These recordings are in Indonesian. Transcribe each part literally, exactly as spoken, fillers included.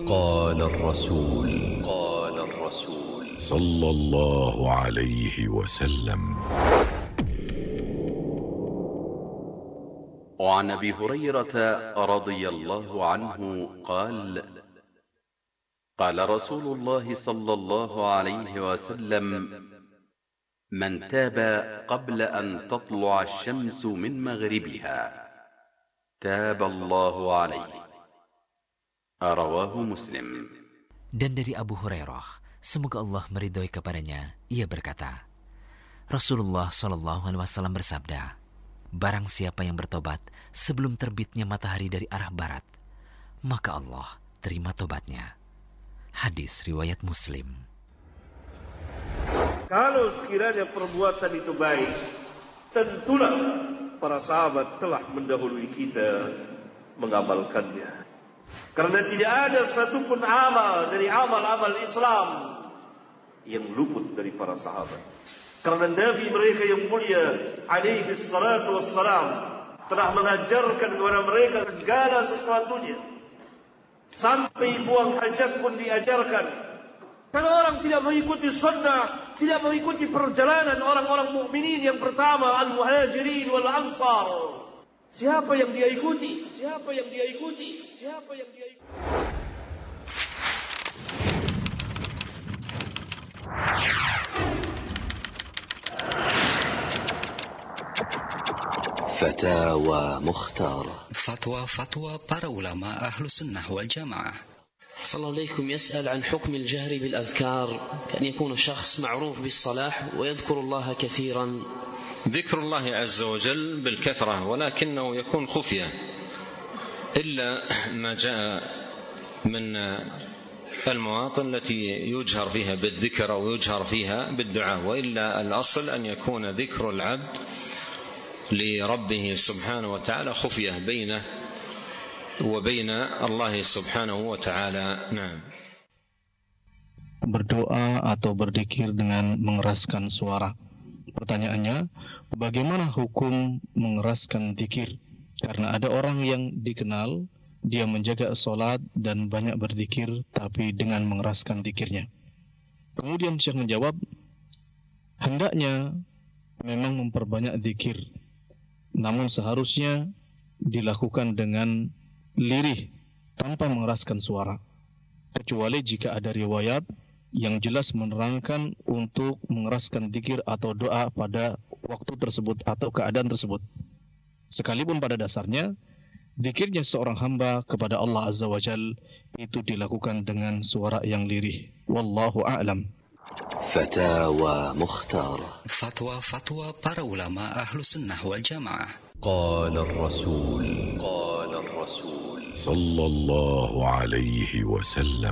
قال الرسول قال الرسول صلى الله عليه وسلم. وعن أبي هريرة رضي الله عنه قال قال رسول الله صلى الله عليه وسلم: من تاب قبل أن تطلع الشمس من مغربها تاب الله عليه. رواه مسلم. Dan dari Abu Hurairah, semoga Allah meridhoi kepadanya, ia berkata, Rasulullah shallallahu alaihi wasallam bersabda, barang siapa yang bertobat sebelum terbitnya matahari dari arah barat, maka Allah terima tobatnya. Hadis riwayat Muslim. Kalau sekiranya perbuatan itu baik, tentulah para sahabat telah mendahului kita mengamalkannya. Karena tidak ada satupun amal dari amal-amal Islam yang luput dari para sahabat. Karena Nabi mereka yang mulia alaihi salatu wassalam telah mengajarkan kepada mereka segala sesuatunya. Sampai buang hajat pun diajarkan. Kalau orang tidak mengikuti sunnah, tidak mengikuti perjalanan orang-orang mukminin yang pertama, al-muhajirin wal ansar, siapa yang dia ikuti? Siapa yang dia ikuti? Siapa yang dia ikuti? فتاوى مختارة. فتوى-fatwa para ulama Ahlus Sunnah wal Jamaah. صلى الله عليكم يسأل عن حكم الجهر بالأذكار كأن يكون شخص معروف بالصلاح ويذكر الله كثيرا. ذكر الله عز وجل بالكثرة ولكنه يكون خفية إلا ما جاء من المواطن التي يجهر فيها بالذكر أو يجهر فيها بالدعاء، وإلا الأصل أن يكون ذكر العبد لربه سبحانه وتعالى خفية بينه وبين الله سبحانه وتعالى. نعم. Berdoa atau berzikir dengan mengeraskan suara. Pertanyaannya, bagaimana hukum mengeraskan zikir? Karena ada orang yang dikenal dia menjaga sholat dan banyak berzikir tapi dengan mengeraskan zikirnya. Kemudian Syekh menjawab, hendaknya memang memperbanyak zikir, namun seharusnya dilakukan dengan lirih tanpa mengeraskan suara, kecuali jika ada riwayat yang jelas menerangkan untuk mengeraskan zikir atau doa pada waktu tersebut atau keadaan tersebut. Sekalipun pada dasarnya zikirnya seorang hamba kepada Allah Azza wa Jal itu dilakukan dengan suara yang lirih. Wallahu a'lam. فتاوى مختارة. Fatwa-fatwa para ulama Ahlus Sunnah wal Jamaah. قال الرسول قال الرسول صلى الله عليه وسلم.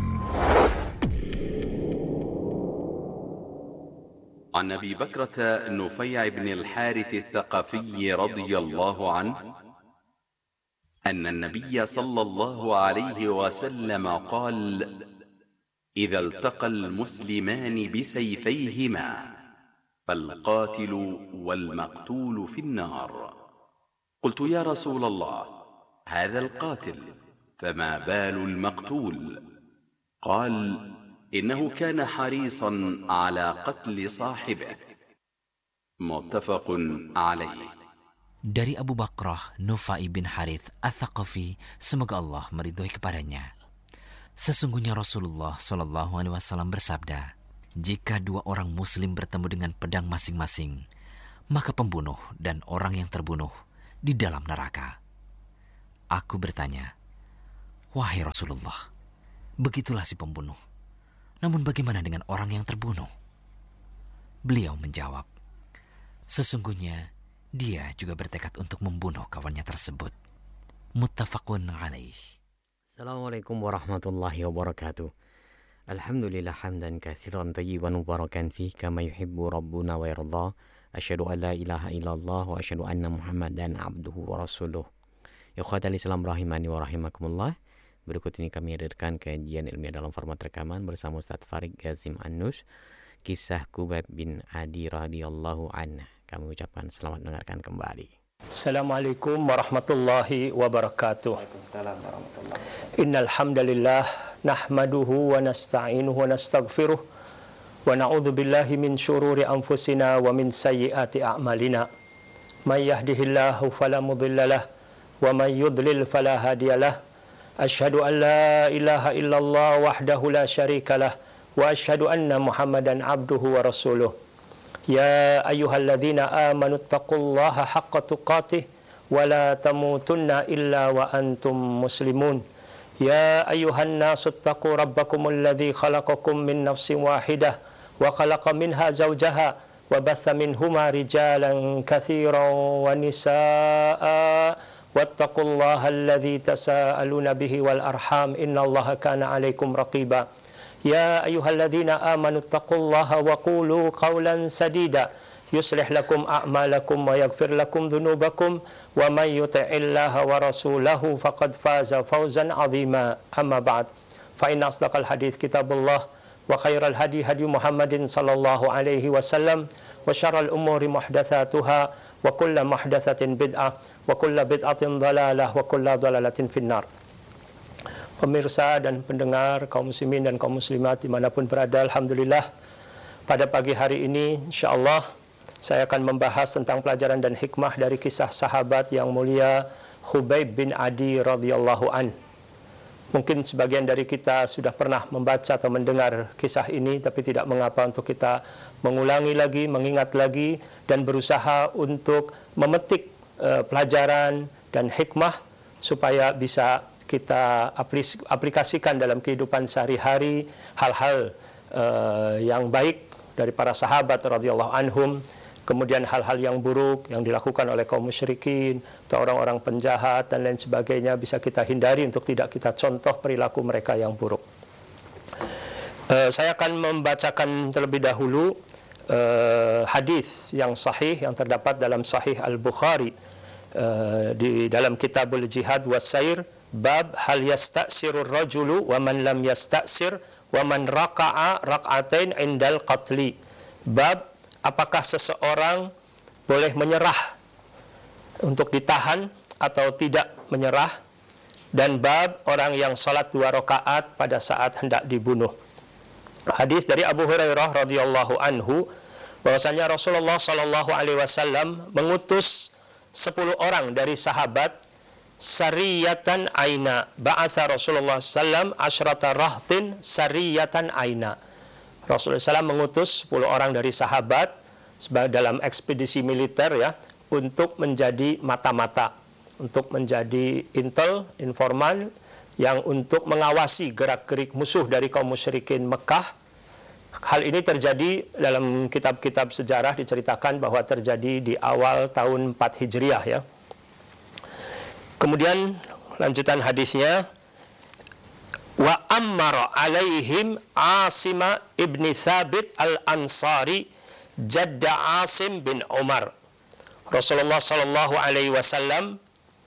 عن أبي بكرة نفيع بن الحارث الثقفي رضي الله عنه أن النبي صلى الله عليه وسلم قال: إذا التقى المسلمان بسيفيهما فالقاتل والمقتول في النار. قلت: يا رسول الله، هذا القاتل، فما بال المقتول؟ قال: إنه كان حريصا على قتل صاحبه. متفق عليه. Dari Abu Bakrah Nufai bin Harith Ats-Tsaqafi, semoga Allah meridhoi kepadanya. Sesungguhnya Rasulullah shallallahu alaihi wasallam bersabda, jika dua orang muslim bertemu dengan pedang masing-masing, maka pembunuh dan orang yang terbunuh di dalam neraka. Aku bertanya, wahai Rasulullah, begitulah si pembunuh. Namun bagaimana dengan orang yang terbunuh? Beliau menjawab, sesungguhnya dia juga bertekad untuk membunuh kawannya tersebut. Muttafaqun alaih. Assalamualaikum warahmatullahi wabarakatuh. Alhamdulillah hamdan katsiran tayyiban mubarakan fih kama yuhibbu rabbuna wa yarda. Asyhadu an la ilaha illallah wa asyhadu anna Muhammadan abduhu wa rasuluh. Ikhwatal Islam rahimani wa rahimakumullah. Berikut ini kami hadirkan kajian ilmiah dalam format rekaman bersama Ustaz Farid Gazim Annus, kisah Kubayb bin Adi radhiyallahu anhu. Kami ucapkan selamat mendengarkan kembali. Assalamualaikum warahmatullahi wabarakatuh. Waalaikumsalam warahmatullahi wabarakatuh. Innal hamdalillah nahmaduhu wa nasta'inuhu wa nastaghfiruh wa na'udzu billahi min syururi anfusina wa min sayyiati a'malina. May yahdihillahu fala mudhillalah wa may yudlil fala hadiyalah. Asyhadu an la ilaha illallah wahdahu la syarikalah wa asyhadu anna Muhammadan abduhu wa rasuluh. Ya ayyuhalladzina amanu taqullaha haqqa tuqatih wa la tamutunna illa wa antum muslimun. Ya ayyuhan nasu taqu rabbakumul ladzi khalaqakum min nafsin wahidah wa khalaqa minha zawjaha wa batha minhuma rijalan katsiran wa nisaa'a wattaqullaha alladzi tasaaluna bihi wal arham innallaha kana 'alaikum raqiba. Ya ayyuhalladzina amanu taqullaha wa qulu qawlan sadida yuslih lakum a'malakum wa yaghfir lakum dhunubakum wa may yuti'illaha wa rasulahu faqad faza fawzan 'azima. Amma ba'd. Fa inna asdaqal hadits kitabullah wa khairal hadi hadi Muhammadin sallallahu alaihi wasallam wa syarral umuri muhdatsatuha wa kullu muhdatsatin bid'ah wa kullu bid'atin dhalalah wa kullu dhalalatin finnar. Pemirsa dan pendengar kaum muslimin dan kaum muslimat dimanapun berada, alhamdulillah pada pagi hari ini insyaallah saya akan membahas tentang pelajaran dan hikmah dari kisah sahabat yang mulia Khubayb bin Adi radhiyallahu an. Mungkin sebagian dari kita sudah pernah membaca atau mendengar kisah ini, tapi tidak mengapa untuk kita mengulangi lagi, mengingat lagi dan berusaha untuk memetik uh, pelajaran dan hikmah supaya bisa kita aplikasikan dalam kehidupan sehari-hari hal-hal uh, yang baik dari para sahabat radhiyallahu anhum, kemudian hal-hal yang buruk yang dilakukan oleh kaum musyrikin atau orang-orang penjahat dan lain sebagainya bisa kita hindari untuk tidak kita contoh perilaku mereka yang buruk. Uh, saya akan membacakan terlebih dahulu uh, hadis yang sahih yang terdapat dalam Sahih Al-Bukhari uh, di dalam Kitabul Jihad was Sair. Bab hal yasta'sirur rajulu wa man lam yasta'sir wa man raka'a rak'atain indal qatli. Bab apakah seseorang boleh menyerah untuk ditahan atau tidak menyerah, dan bab orang yang salat dua rakaat pada saat hendak dibunuh. Hadis dari Abu Hurairah radhiyallahu anhu bahwasanya Rasulullah sallallahu alaihi wasallam mengutus sepuluh orang dari sahabat sariyatan aina. Ba'asa Rasulullah sallam asyrata rahtin sariyatan aina. Rasulullah sallam mengutus sepuluh orang dari sahabat dalam ekspedisi militer ya, untuk menjadi mata-mata, untuk menjadi intel, informan yang untuk mengawasi gerak-gerik musuh dari kaum musyrikin Mekah. Hal ini terjadi dalam kitab-kitab sejarah, diceritakan bahwa terjadi di awal tahun empat Hijriah ya. Kemudian lanjutan hadisnya, wa ammara alaihim Asima ibni Thabit al-Ansari jadda Asim bin Umar. Rasulullah sallallahu alaihi wasallam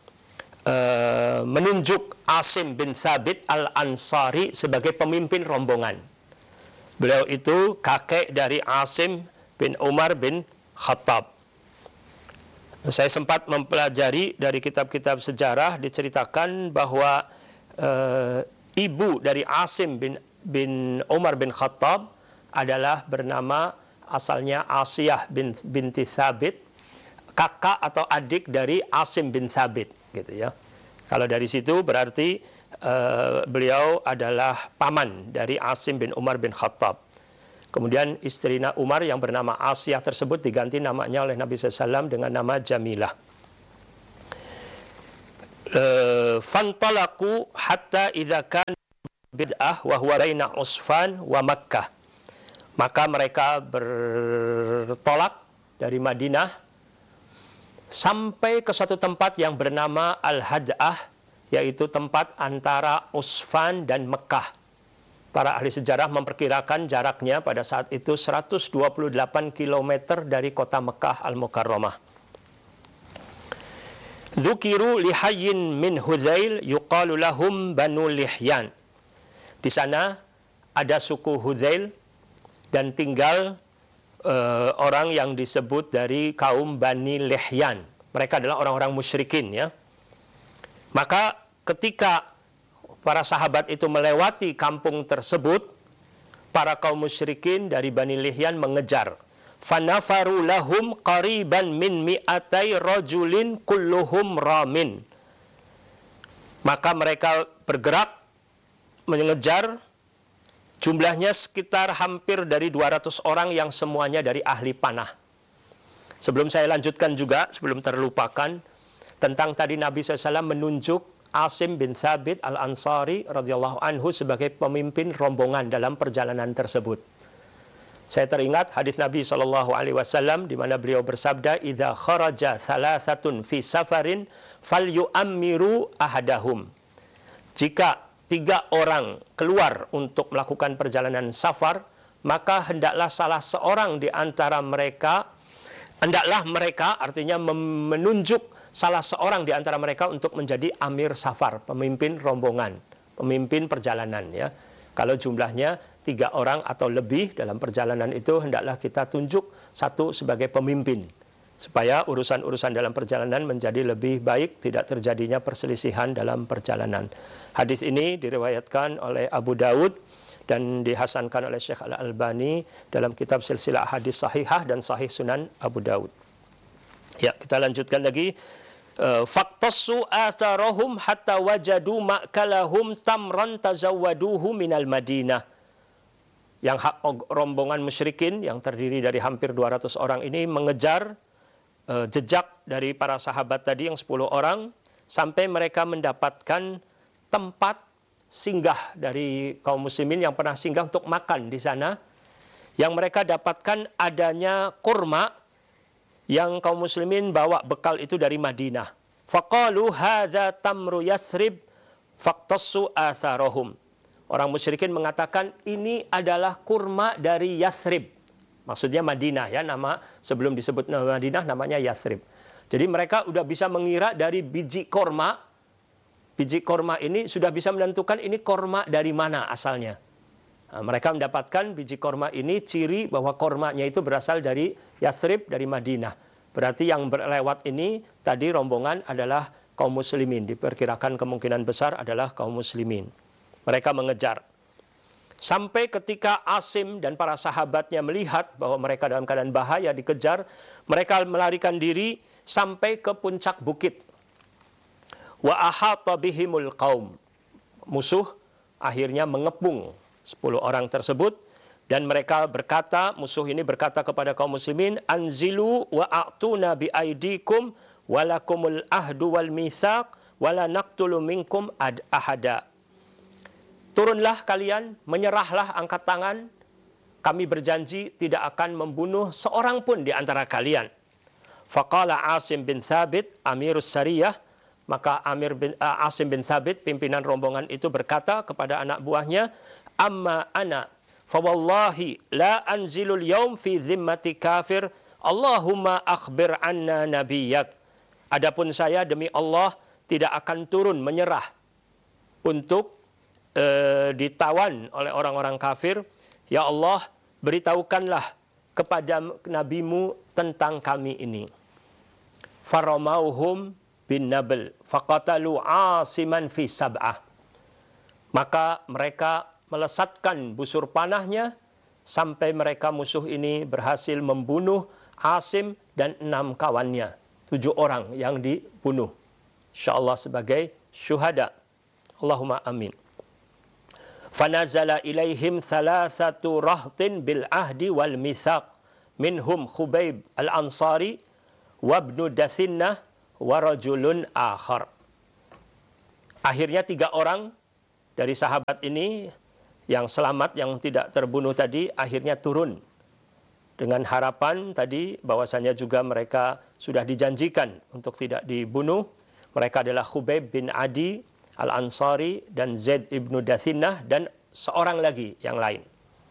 uh, menunjuk Asim bin Thabit al-Ansari sebagai pemimpin rombongan. Beliau itu kakek dari Asim bin Umar bin Khattab. Saya sempat mempelajari dari kitab-kitab sejarah, diceritakan bahwa e, ibu dari Asim bin, bin Umar bin Khattab adalah bernama asalnya Asiyah bin, binti Thabit, kakak atau adik dari Asim bin Thabit, gitu ya. Kalau dari situ berarti e, beliau adalah paman dari Asim bin Umar bin Khattab. Kemudian istrinya Umar yang bernama Asiyah tersebut diganti namanya oleh Nabi sallallahu alaihi wasallam dengan nama Jamilah. Fantalaku hatta idza kana bid'ah wa huwa baina Usfan wa Makkah. Maka mereka bertolak dari Madinah sampai ke suatu tempat yang bernama Al-Had'ah, yaitu tempat antara Usfan dan Mekah. Para ahli sejarah memperkirakan jaraknya pada saat itu seratus dua puluh delapan kilometer dari kota Mekah Al-Mukarramah. Dzukiru lihayyin min Hudzail yuqalu lahum Banu Lihyan. Di sana ada suku Hudzail dan tinggal uh, orang yang disebut dari kaum Bani Lihyan. Mereka adalah orang-orang musyrikin, ya. Maka ketika para sahabat itu melewati kampung tersebut, para kaum musyrikin dari Bani Lihyan mengejar. Fanafaru lahum qariban min mi'atai rajulin kulluhum ramin. Maka mereka bergerak mengejar, jumlahnya sekitar hampir dari dua ratus orang yang semuanya dari ahli panah. Sebelum saya lanjutkan juga, sebelum terlupakan, tentang tadi Nabi shallallahu alaihi wasallam menunjuk Asim bin Thabit Al-Ansari radhiyallahu anhu sebagai pemimpin rombongan dalam perjalanan tersebut. Saya teringat hadis Nabi shallallahu alaihi wasallam di mana beliau bersabda, "Idza kharaja salasatun fi safarin falyu'ammiru ahadahum." Jika tiga orang keluar untuk melakukan perjalanan safar, maka hendaklah salah seorang di antara mereka Hendaklah mereka, artinya menunjuk salah seorang di antara mereka untuk menjadi amir safar, pemimpin rombongan, pemimpin perjalanan, ya. Kalau jumlahnya tiga orang atau lebih dalam perjalanan itu, hendaklah kita tunjuk satu sebagai pemimpin, supaya urusan-urusan dalam perjalanan menjadi lebih baik, tidak terjadinya perselisihan dalam perjalanan. Hadis ini diriwayatkan oleh Abu Daud dan dihasankan oleh Syekh Al-Albani dalam kitab Silsilah Hadis Sahihah dan Sahih Sunan Abu Daud. Ya, kita lanjutkan lagi. Faktassu atharahum hatta wajadu ma'kalahum tamran tazawwaduhu minal Madinah. Yang rombongan musyrikin yang terdiri dari hampir dua ratus orang ini mengejar uh, jejak dari para sahabat tadi yang sepuluh orang sampai mereka mendapatkan tempat singgah dari kaum muslimin yang pernah singgah untuk makan di sana, yang mereka dapatkan adanya kurma yang kaum muslimin bawa bekal itu dari Madinah. Faqalu hadza tamru Yasrib faqtassu atharahum. Orang musyrikin mengatakan ini adalah kurma dari Yasrib. Maksudnya Madinah, ya, nama sebelum disebut nama Madinah namanya Yasrib. Jadi mereka sudah bisa mengira dari biji kurma. Biji korma ini sudah bisa menentukan ini korma dari mana asalnya. Nah, mereka mendapatkan biji korma ini ciri bahwa kormanya itu berasal dari Yasrib, dari Madinah. Berarti yang berlewat ini tadi rombongan adalah kaum muslimin. Diperkirakan kemungkinan besar adalah kaum muslimin. Mereka mengejar. Sampai ketika Asim dan para sahabatnya melihat bahwa mereka dalam keadaan bahaya dikejar, mereka melarikan diri sampai ke puncak bukit. Wa ahata bihimul qaum. Musuh akhirnya mengepung sepuluh orang tersebut dan mereka berkata, musuh ini berkata kepada kaum muslimin, anzilu wa a'tuna bi aidikum walakumul ahdu wal mitsaq wala naqtulu minkum ad ahada. Turunlah kalian, menyerahlah, angkat tangan. Kami berjanji tidak akan membunuh seorang pun di antara kalian. Faqala Asim bin Thabit amirus sariyah. Maka Amir bin, uh, Asim bin Thabit, pimpinan rombongan itu berkata kepada anak buahnya, amma ana, fawallahi la anzilul yaum fi zimmati kafir, Allahumma akhbir anna nabiyyak. Adapun saya demi Allah tidak akan turun menyerah untuk uh, ditawan oleh orang-orang kafir. Ya Allah, beritahukanlah kepada nabimu tentang kami ini. Faramauhum bin Nabl faqatalu Asiman fi sab'ah. Maka mereka melesatkan busur panahnya sampai mereka musuh ini berhasil membunuh Asim dan enam kawannya. Tujuh orang yang dibunuh. InsyaAllah sebagai syuhada. Allahumma amin. Fanazala ilaihim salasatu rahtin bil ahdi wal mitsaq minhum Khubayb al-Ansari wa ibnu Dathinnah warajulun akhar. Akhirnya tiga orang dari sahabat ini yang selamat, yang tidak terbunuh tadi, akhirnya turun dengan harapan tadi bahwasanya juga mereka sudah dijanjikan untuk tidak dibunuh. Mereka adalah Khubayb bin Adi Al-Ansari dan Zaid ibnu Dathinnah dan seorang lagi yang lain.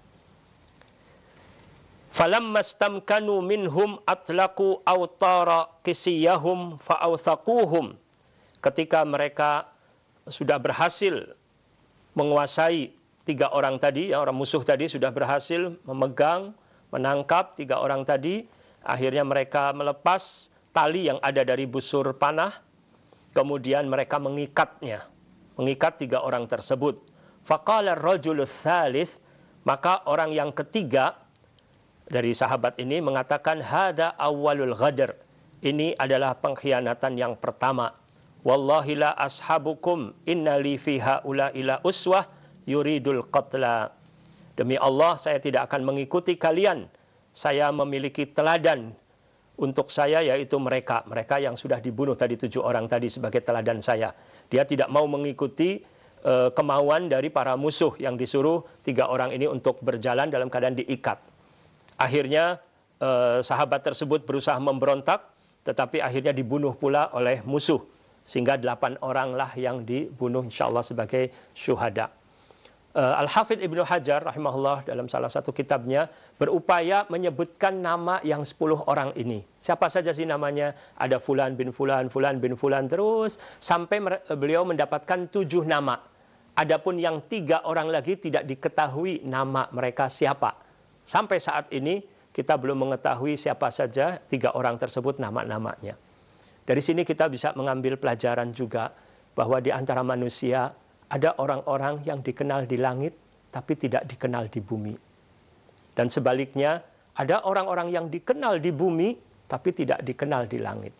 Falamma stamkanu minhum atlaqu awtara kisiyahum fa'awthaquhum. Ketika mereka sudah berhasil menguasai tiga orang tadi, ya, orang musuh tadi sudah berhasil memegang, menangkap tiga orang tadi, akhirnya mereka melepas tali yang ada dari busur panah, kemudian mereka mengikatnya, mengikat tiga orang tersebut. Faqala ar-rajulu tsalits, maka orang yang ketiga dari sahabat ini mengatakan, hada awwalul ghadr, ini adalah pengkhianatan yang pertama. Wallahi la ashabukum inna li fiha ula ila uswah yuridul qatla. Demi Allah, saya tidak akan mengikuti kalian. Saya memiliki teladan untuk saya, yaitu mereka. Mereka yang sudah dibunuh tadi, tujuh orang tadi sebagai teladan saya. Dia tidak mau mengikuti uh, kemauan dari para musuh yang disuruh tiga orang ini untuk berjalan dalam keadaan diikat. Akhirnya eh, sahabat tersebut berusaha memberontak, tetapi akhirnya dibunuh pula oleh musuh. Sehingga delapan oranglah yang dibunuh insyaallah sebagai syuhada. Eh, Al-Hafidh Ibnu Hajar rahimahullah dalam salah satu kitabnya berupaya menyebutkan nama yang sepuluh orang ini. Siapa saja sih namanya? Ada Fulan bin Fulan, Fulan bin Fulan, terus sampai beliau mendapatkan tujuh nama. Adapun yang tiga orang lagi tidak diketahui nama mereka siapa. Sampai saat ini kita belum mengetahui siapa saja tiga orang tersebut nama-namanya. Dari sini kita bisa mengambil pelajaran juga bahwa di antara manusia ada orang-orang yang dikenal di langit tapi tidak dikenal di bumi. Dan sebaliknya ada orang-orang yang dikenal di bumi tapi tidak dikenal di langit.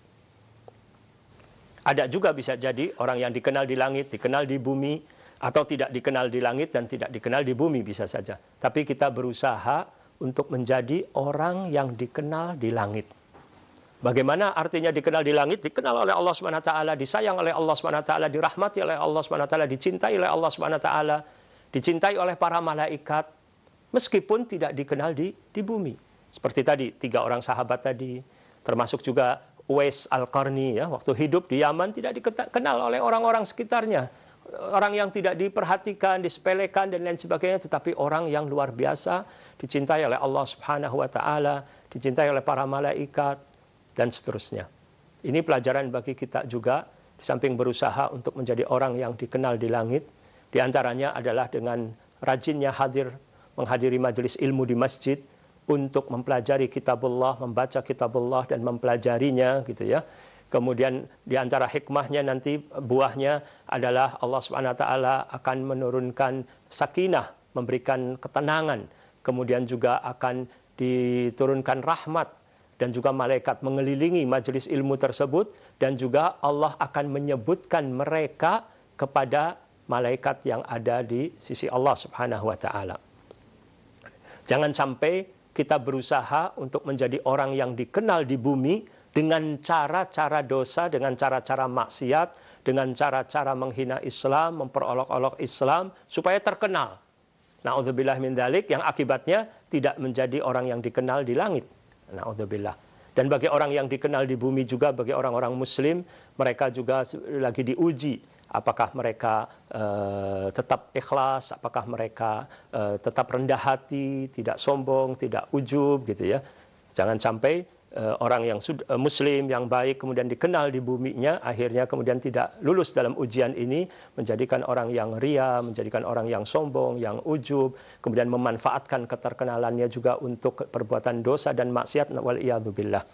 Ada juga bisa jadi orang yang dikenal di langit, dikenal di bumi, atau tidak dikenal di langit dan tidak dikenal di bumi bisa saja. Tapi kita berusaha untuk menjadi orang yang dikenal di langit. Bagaimana artinya dikenal di langit? Dikenal oleh Allah subhanahu wa taala, disayang oleh Allah subhanahu wa taala, dirahmati oleh Allah subhanahu wa taala, dicintai oleh Allah subhanahu wa taala, dicintai oleh para malaikat, meskipun tidak dikenal di, di bumi. Seperti tadi, tiga orang sahabat tadi, termasuk juga Uwais Al-Qarni, ya, waktu hidup di Yaman tidak dikenal oleh orang-orang sekitarnya. Orang yang tidak diperhatikan, disepelekan dan lain sebagainya, tetapi orang yang luar biasa, dicintai oleh Allah Subhanahu wa taala, dicintai oleh para malaikat dan seterusnya. Ini pelajaran bagi kita juga, di samping berusaha untuk menjadi orang yang dikenal di langit, di antaranya adalah dengan rajinnya hadir menghadiri majelis ilmu di masjid untuk mempelajari kitabullah, membaca kitabullah dan mempelajarinya gitu ya. Kemudian di antara hikmahnya nanti buahnya adalah Allah subhanahu wa taala akan menurunkan sakinah, memberikan ketenangan. Kemudian juga akan diturunkan rahmat dan juga malaikat mengelilingi majelis ilmu tersebut. Dan juga Allah akan menyebutkan mereka kepada malaikat yang ada di sisi Allah subhanahu wa taala. Jangan sampai kita berusaha untuk menjadi orang yang dikenal di bumi dengan cara-cara dosa, dengan cara-cara maksiat, dengan cara-cara menghina Islam, memperolok-olok Islam, supaya terkenal. Na'udzubillah min dzalik, yang akibatnya tidak menjadi orang yang dikenal di langit. Na'udzubillah. Dan bagi orang yang dikenal di bumi juga, bagi orang-orang muslim, mereka juga lagi diuji. Apakah mereka uh, tetap ikhlas, apakah mereka uh, tetap rendah hati, tidak sombong, tidak ujub, gitu ya. Jangan sampai Uh, orang yang uh, muslim, yang baik, kemudian dikenal di buminya, akhirnya kemudian tidak lulus dalam ujian ini, menjadikan orang yang ria, menjadikan orang yang sombong, yang ujub, kemudian memanfaatkan keterkenalannya juga untuk perbuatan dosa dan maksiat, wal'iyadzubillah.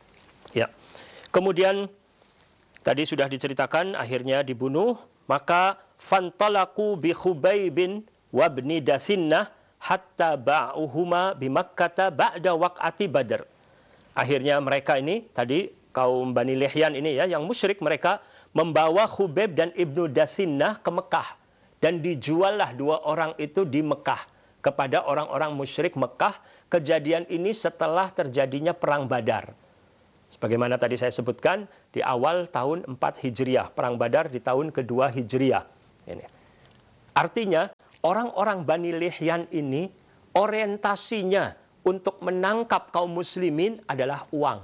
Ya. Kemudian, tadi sudah diceritakan, akhirnya dibunuh, maka fantalaku bi Khubaybin wa ibni Dathinnah hatta ba'uhuma bi Makkata ba'da waq'ati Badr. Akhirnya mereka ini, tadi kaum Bani Lihyan ini ya, yang musyrik, mereka membawa Khubayb dan Ibnu Dathinnah ke Mekah. Dan dijuallah dua orang itu di Mekah kepada orang-orang musyrik Mekah. Kejadian ini setelah terjadinya Perang Badar. Sebagaimana tadi saya sebutkan, di awal tahun empat Hijriah. Perang Badar di tahun kedua Hijriah. Ini. Artinya, orang-orang Bani Lihyan ini orientasinya untuk menangkap kaum muslimin adalah uang.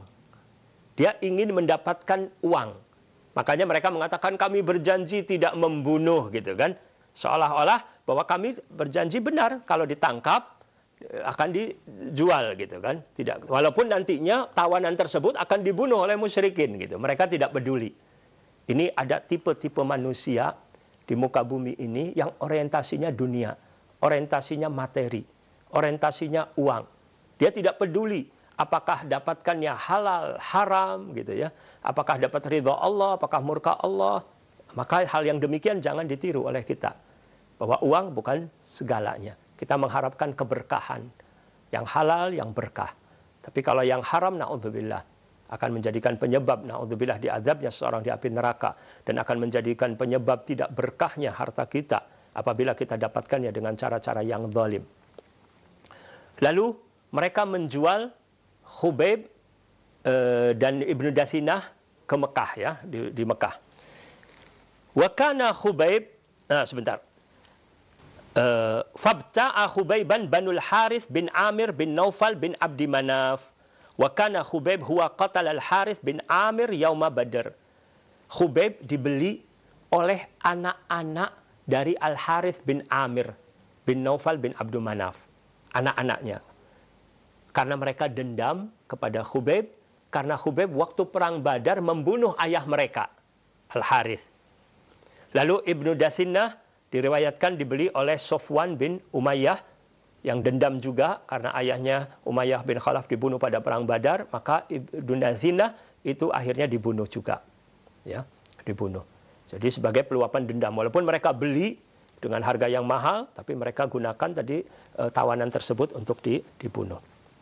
Dia ingin mendapatkan uang. Makanya mereka mengatakan kami berjanji tidak membunuh gitu kan. Seolah-olah bahwa kami berjanji benar kalau ditangkap akan dijual gitu kan. Tidak, walaupun nantinya tawanan tersebut akan dibunuh oleh musyrikin gitu. Mereka tidak peduli. Ini ada tipe-tipe manusia di muka bumi ini yang orientasinya dunia, orientasinya materi, orientasinya uang. Dia tidak peduli apakah dapatkannya halal, haram gitu ya. Apakah dapat ridha Allah, apakah murka Allah. Maka hal yang demikian jangan ditiru oleh kita. Bahwa uang bukan segalanya. Kita mengharapkan keberkahan. Yang halal, yang berkah. Tapi kalau yang haram, na'udzubillah, akan menjadikan penyebab, na'udzubillah, diazabnya seorang di api neraka. Dan akan menjadikan penyebab tidak berkahnya harta kita. Apabila kita dapatkannya dengan cara-cara yang zalim. Lalu mereka menjual Khubayb uh, dan Ibnu Dathinah ke Mekah ya, di, di Mekah. Wa kana Khubayb, nah sebentar. Uh, Fabta'a Khubayban Banul Harith bin Amir bin Naufal bin Abdi Manaf. Wa kana Khubayb huwa qatal al-Harith bin Amir yauma Badr. Khubayb dibeli oleh anak-anak dari Al-Harith bin Amir bin Naufal bin Abdi Manaf. Anak-anaknya. Karena mereka dendam kepada Khubayb. Karena Khubayb waktu perang Badar membunuh ayah mereka. Al-Harith. Lalu Ibnu Dathinah diriwayatkan dibeli oleh Sofwan bin Umayyah. Yang dendam juga karena ayahnya Umayyah bin Khalaf dibunuh pada perang Badar. Maka Ibnu Dathinah itu akhirnya dibunuh juga. Ya, dibunuh. Jadi sebagai peluapan dendam. Walaupun mereka beli dengan harga yang mahal. Tapi mereka gunakan tadi e, tawanan tersebut untuk di, dibunuh.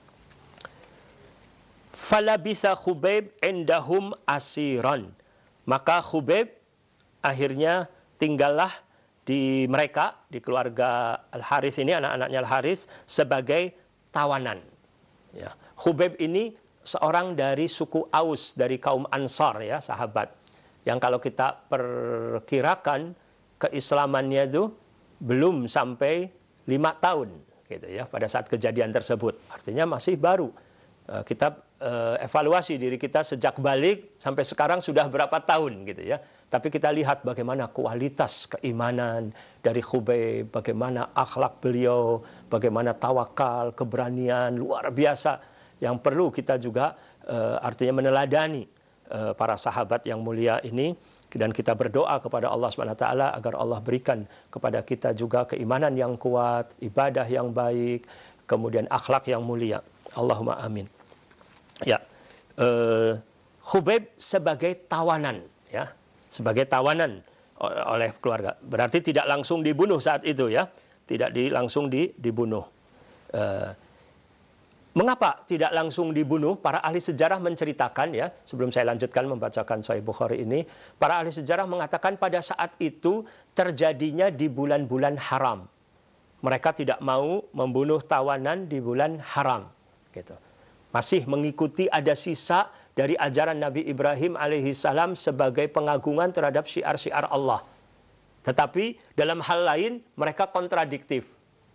Falabitha Khubayb indahum asiran. Maka Khubayb akhirnya tinggallah di mereka, di keluarga Al-Harith ini, anak-anaknya Al-Harith, sebagai tawanan. Ya. Khubayb ini seorang dari suku Aus, dari kaum Ansar, ya, sahabat. Yang kalau kita perkirakan keislamannya itu belum sampai lima tahun, gitu ya, pada saat kejadian tersebut. Artinya masih baru. Kita uh, evaluasi diri kita sejak balik sampai sekarang sudah berapa tahun gitu ya. Tapi kita lihat bagaimana kualitas keimanan dari Khubayb, bagaimana akhlak beliau, bagaimana tawakal, keberanian luar biasa yang perlu kita juga uh, artinya meneladani uh, para sahabat yang mulia ini. Dan kita berdoa kepada Allah subhanahu wa taala agar Allah berikan kepada kita juga keimanan yang kuat, ibadah yang baik, kemudian akhlak yang mulia. Allahumma amin. Ya, uh, Khubayb sebagai tawanan, ya, sebagai tawanan oleh keluarga. Berarti tidak langsung dibunuh saat itu, ya, tidak di, langsung di, dibunuh. Uh, mengapa tidak langsung dibunuh? Para ahli sejarah menceritakan, ya, sebelum saya lanjutkan membacakan Sahih Bukhari ini, para ahli sejarah mengatakan pada saat itu terjadinya di bulan-bulan haram. Mereka tidak mau membunuh tawanan di bulan haram, gitu. Masih mengikuti ada sisa dari ajaran Nabi Ibrahim alaihissalam sebagai pengagungan terhadap syiar-syiar Allah. Tetapi dalam hal lain mereka kontradiktif.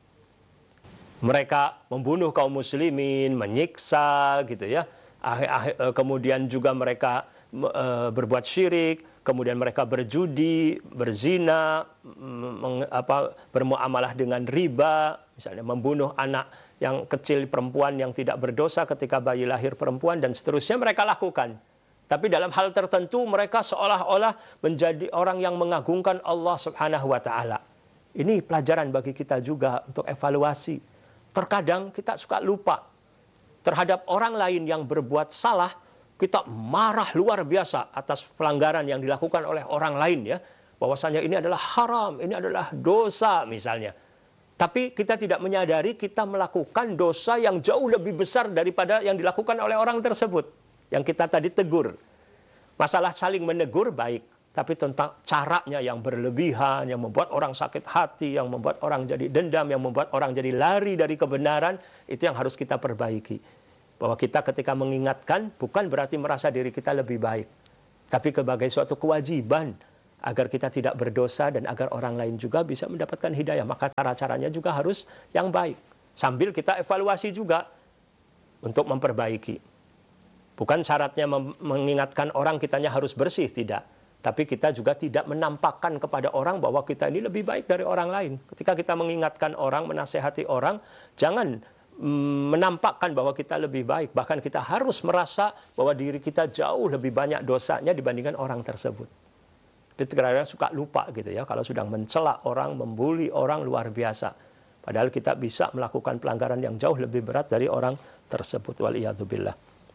Mereka membunuh kaum muslimin, menyiksa gitu ya. Kemudian juga mereka berbuat syirik, kemudian mereka berjudi, berzina, apa, bermuamalah dengan riba, misalnya membunuh anak yang kecil perempuan yang tidak berdosa ketika bayi lahir perempuan dan seterusnya mereka lakukan. Tapi dalam hal tertentu mereka seolah-olah menjadi orang yang mengagungkan Allah Subhanahu wa taala. Ini pelajaran bagi kita juga untuk evaluasi. Terkadang kita suka lupa terhadap orang lain yang berbuat salah, kita marah luar biasa atas pelanggaran yang dilakukan oleh orang lain, ya. Bahwasanya ini adalah haram, ini adalah dosa misalnya. Tapi kita tidak menyadari kita melakukan dosa yang jauh lebih besar daripada yang dilakukan oleh orang tersebut. Yang kita tadi tegur. Masalah saling menegur baik. Tapi tentang caranya yang berlebihan, yang membuat orang sakit hati, yang membuat orang jadi dendam, yang membuat orang jadi lari dari kebenaran, itu yang harus kita perbaiki. Bahwa kita ketika mengingatkan bukan berarti merasa diri kita lebih baik. Tapi sebagai suatu kewajiban agar kita tidak berdosa dan agar orang lain juga bisa mendapatkan hidayah. Maka cara-caranya juga harus yang baik. Sambil kita evaluasi juga untuk memperbaiki. Bukan syaratnya mengingatkan orang kitanya harus bersih, tidak. Tapi kita juga tidak menampakkan kepada orang bahwa kita ini lebih baik dari orang lain. Ketika kita mengingatkan orang, menasehati orang, jangan mm, menampakkan bahwa kita lebih baik. Bahkan kita harus merasa bahwa diri kita jauh lebih banyak dosanya dibandingkan orang tersebut. Jadi kadang-kadang suka lupa gitu ya, kalau sedang mencela orang, membuli orang luar biasa. Padahal kita bisa melakukan pelanggaran yang jauh lebih berat dari orang tersebut. Waliyadzubillah.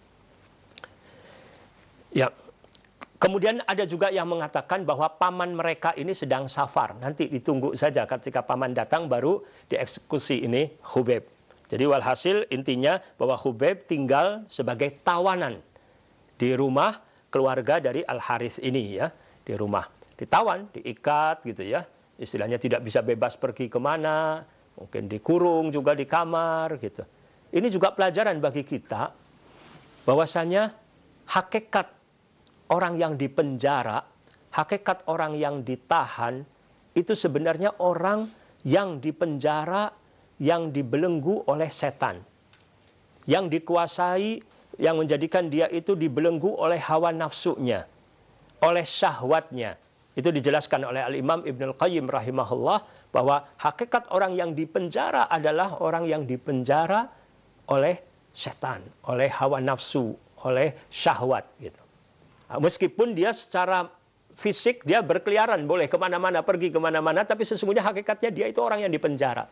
Ya. Kemudian ada juga yang mengatakan bahwa paman mereka ini sedang safar. Nanti ditunggu saja ketika paman datang baru dieksekusi ini Khubayb. Jadi walhasil intinya bahwa Khubayb tinggal sebagai tawanan di rumah keluarga dari Al-Harits ini ya. Di rumah. Ditawan, diikat gitu ya. Istilahnya tidak bisa bebas pergi kemana. Mungkin dikurung juga di kamar gitu. Ini juga pelajaran bagi kita bahwasanya hakikat orang yang dipenjara, hakikat orang yang ditahan itu sebenarnya orang yang dipenjara, yang dibelenggu oleh setan. Yang dikuasai, yang menjadikan dia itu dibelenggu oleh hawa nafsunya, oleh syahwatnya. Itu dijelaskan oleh Al-Imam Ibnul Qayyim rahimahullah bahwa hakikat orang yang dipenjara adalah orang yang dipenjara oleh setan, oleh hawa nafsu, oleh syahwat. Gitu. Nah, meskipun dia secara fisik dia berkeliaran, boleh kemana-mana, pergi kemana-mana, tapi sesungguhnya hakikatnya dia itu orang yang dipenjara.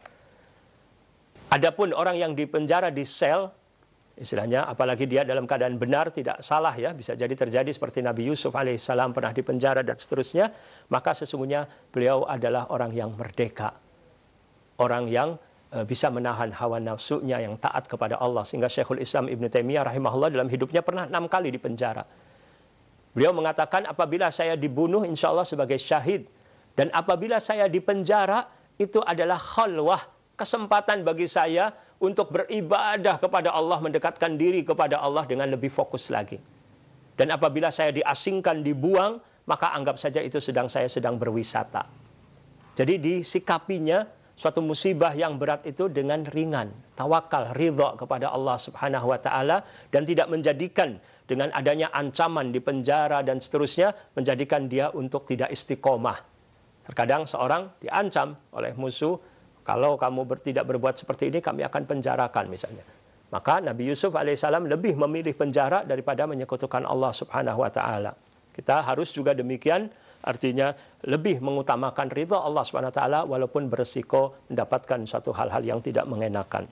Adapun orang yang dipenjara di sel, istilahnya apalagi dia dalam keadaan benar, tidak salah ya, bisa jadi terjadi seperti Nabi Yusuf alaihissalam pernah dipenjara dan seterusnya, maka sesungguhnya beliau adalah orang yang merdeka. Orang yang e, bisa menahan hawa nafsunya, yang taat kepada Allah. Sehingga Syekhul Islam Ibn Taimiyah rahimahullah dalam hidupnya pernah enam kali dipenjara. Beliau mengatakan apabila saya dibunuh insya Allah sebagai syahid, dan apabila saya dipenjara itu adalah khalwah, kesempatan bagi saya untuk beribadah kepada Allah, mendekatkan diri kepada Allah dengan lebih fokus lagi. Dan apabila saya diasingkan, dibuang, maka anggap saja itu sedang saya sedang berwisata. Jadi disikapinya suatu musibah yang berat itu dengan ringan, tawakal, ridha kepada Allah Subhanahu wa taala, dan tidak menjadikan dengan adanya ancaman di penjara dan seterusnya menjadikan dia untuk tidak istiqomah. Terkadang seorang diancam oleh musuh, kalau kamu ber, tidak berbuat seperti ini, kami akan penjarakan misalnya. Maka Nabi Yusuf alaihissalam lebih memilih penjara daripada menyekutukan Allah Subhanahu wa taala. Kita harus juga demikian, artinya lebih mengutamakan ridha Allah Subhanahu wa taala walaupun beresiko mendapatkan suatu hal-hal yang tidak mengenakan.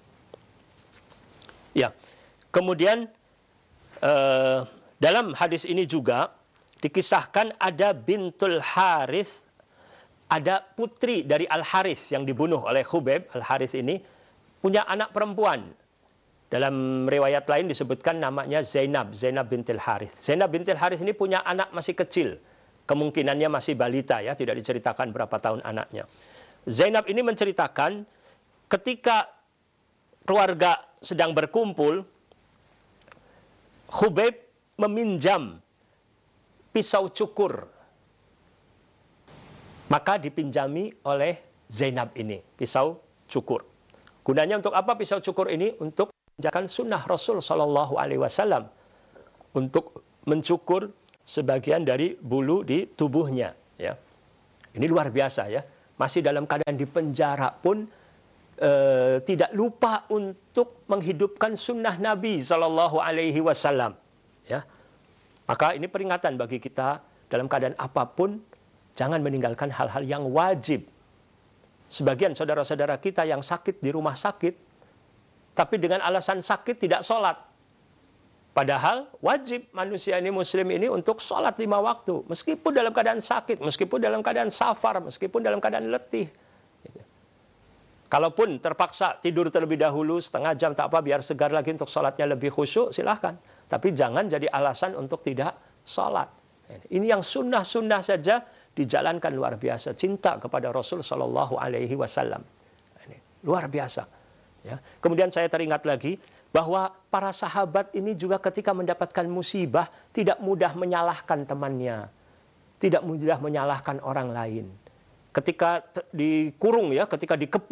Ya. Kemudian eh, dalam hadis ini juga dikisahkan ada bintul Harits, ada putri dari Al-Harits yang dibunuh oleh Khubayb. Al-Harits ini punya anak perempuan. Dalam riwayat lain disebutkan namanya Zainab, Zainab bintil Harits. Zainab bintil Harits ini punya anak masih kecil. Kemungkinannya masih balita ya, tidak diceritakan berapa tahun anaknya. Zainab ini menceritakan ketika keluarga sedang berkumpul, Khubayb meminjam pisau cukur. Maka dipinjami oleh Zainab ini, pisau cukur. Gunanya untuk apa pisau cukur ini? Untuk menjalankan sunnah Rasul Shallallahu Alaihi Wasallam, untuk mencukur sebagian dari bulu di tubuhnya. Ya, ini luar biasa ya. Masih dalam keadaan di penjara pun eh, tidak lupa untuk menghidupkan sunnah Nabi Shallallahu Alaihi Wasallam. Ya, maka ini peringatan bagi kita dalam keadaan apapun. Jangan meninggalkan hal-hal yang wajib. Sebagian saudara-saudara kita yang sakit di rumah sakit, tapi dengan alasan sakit tidak sholat. Padahal wajib manusia ini, muslim ini untuk sholat lima waktu. Meskipun dalam keadaan sakit, meskipun dalam keadaan safar, meskipun dalam keadaan letih. Kalaupun terpaksa tidur terlebih dahulu, setengah jam tak apa, biar segar lagi untuk sholatnya lebih khusyuk, silahkan. Tapi jangan jadi alasan untuk tidak sholat. Ini yang sunnah-sunnah saja dijalankan luar biasa. Cinta kepada Rasul Shallallahu Alaihi Wasallam. Luar biasa. Ya. Kemudian saya teringat lagi bahwa para sahabat ini juga ketika mendapatkan musibah tidak mudah menyalahkan temannya, tidak mudah menyalahkan orang lain. Ketika dikurung ya, ketika dikepung